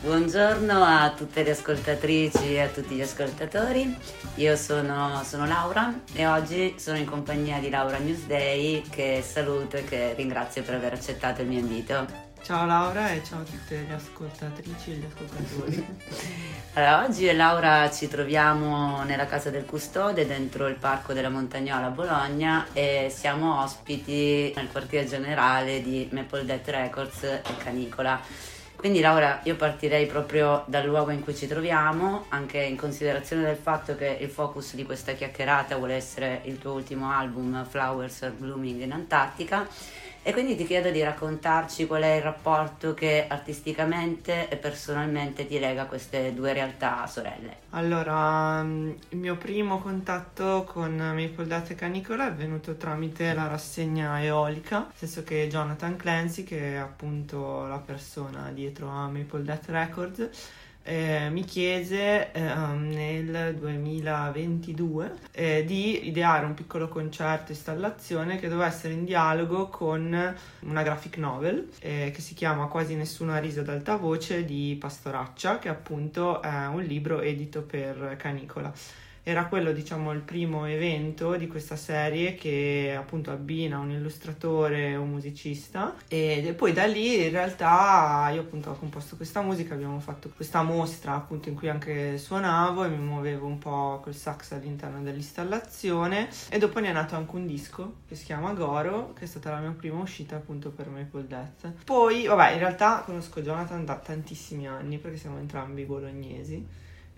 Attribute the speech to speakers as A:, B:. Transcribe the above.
A: Buongiorno a tutte le ascoltatrici e a tutti gli ascoltatori. Io sono Laura e oggi sono in compagnia di Laura Newsday, che saluto e che ringrazio per aver accettato il mio invito.
B: Ciao Laura e ciao a tutte le ascoltatrici e gli ascoltatori.
A: Allora, oggi io e Laura ci troviamo nella casa del custode dentro il Parco della Montagnola a Bologna e siamo ospiti nel quartier generale di Maple Death Records e Canicola. Quindi Laura, io partirei proprio dal luogo in cui ci troviamo, anche in considerazione del fatto che il focus di questa chiacchierata vuole essere il tuo ultimo album, Flowers Are Blooming in Antartica, e quindi ti chiedo di raccontarci qual è il rapporto che artisticamente e personalmente ti lega a queste due realtà sorelle.
B: Allora, il mio primo contatto con Maple Death e Canicola è venuto tramite la rassegna eolica, nel senso che Jonathan Clancy, che è appunto la persona dietro a Maple Death Records, mi chiese nel 2022 di ideare un piccolo concerto installazione che doveva essere in dialogo con una graphic novel che si chiama Quasi nessuno ha riso ad alta voce di Pastoraccia, che appunto è un libro edito per Canicola. Era quello, diciamo, il primo evento di questa serie che appunto abbina un illustratore e un musicista, e poi da lì in realtà io appunto ho composto questa musica, abbiamo fatto questa mostra appunto in cui anche suonavo e mi muovevo un po' col sax all'interno dell'installazione, e dopo ne è nato anche un disco che si chiama Goro, che è stata la mia prima uscita appunto per Maple Death. Poi vabbè, in realtà conosco Jonathan da tantissimi anni perché siamo entrambi bolognesi.